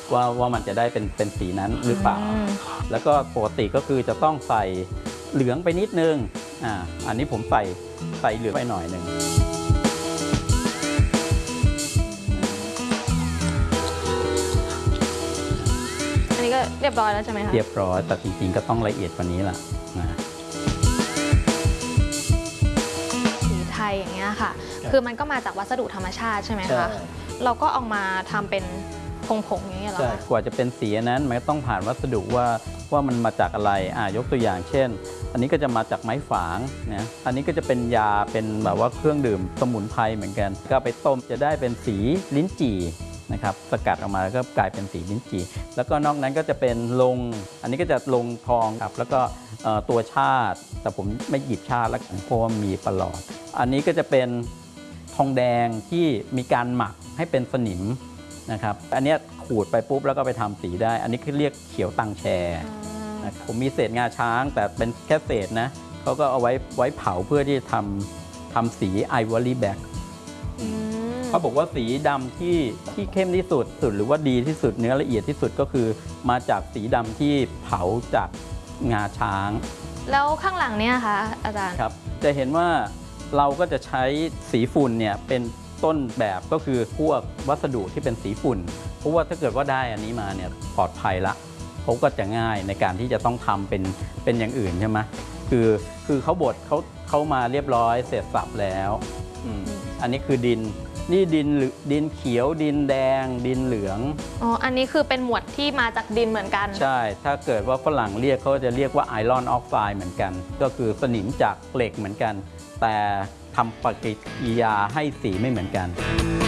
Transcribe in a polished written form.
ว่ามันจะได้เป็นสีนั้นหรือเปล่าแล้วก็ปกติก็คือจะต้องใส่เหลืองไปนิดนึงอันนี้ผมใส่เหลืองไปหน่อยหนึ่งอันนี้ก็เรียบร้อยแล้วใช่ไหมคะเรียบร้อยแต่จริงๆก็ต้องละเอียดกว่านี้ล่ะสีไทยอย่างเงี้ยค่ะคือมันก็มาจากวัสดุธรรมชาติใช่ไหมคะเราก็เอามาทำเป็นผงอย่างเงี้ยเหรอคะกว่าจะเป็นสีนั้นมันต้องผ่านวัสดุว่ามันมาจากอะไรยกตัวอย่างเช่นอันนี้ก็จะมาจากไม้ฝางนะอันนี้ก็จะเป็นยาเป็นแบบว่าเครื่องดื่มสมุนไพรเหมือนกันก็ไปต้มจะได้เป็นสีลิ้นจี่นะครับสกัดออกมาก็กลายเป็นสีลิ้นจี่แล้วก็นอกนั้นก็จะเป็นลงอันนี้ก็จะลงทองครับแล้วก็ตัวชาติแต่ผมไม่หยิบชาติแล้วเพราะว่ามีประหลอดอันนี้ก็จะเป็นทองแดงที่มีการหมักให้เป็นสนิมนะครับอันนี้ขูดไปปุ๊บแล้วก็ไปทำสีได้อันนี้คือเรียกเขียวตังแชผมมีเศษงาช้างแต่เป็นแค่เศษนะเขาก็เอาไว้เผาเพื่อที่ทำสีไอวอรี่แบ็กเขาบอกว่าสีดำที่เข้มที่สุดหรือว่าดีที่สุดเนื้อละเอียดที่สุดก็คือมาจากสีดำที่เผาจากงาช้างแล้วข้างหลังเนี่ยคะอาจารย์ครับจะเห็นว่าเราก็จะใช้สีฝุ่นเนี่ยเป็นต้นแบบก็คือพวกวัสดุที่เป็นสีฝุ่นเพราะว่าถ้าเกิดว่าได้อันนี้มาเนี่ยปลอดภัยละเขาก็จะง่ายในการที่จะต้องทำเป็นอย่างอื่นใช่ไหมคือเขาบดเขามาเรียบร้อยเสร็จสับแล้วอันนี้คือดินนี่ดินเขียวดินแดงดินเหลืองอันนี้คือเป็นหมวดที่มาจากดินเหมือนกันใช่ถ้าเกิดว่าฝรั่งเรียกเขาจะเรียกว่าไอรอนออกไซด์เหมือนกันก็คือสนิมจากเหล็กเหมือนกันแต่ทำปฏิกิริยาให้สีไม่เหมือนกัน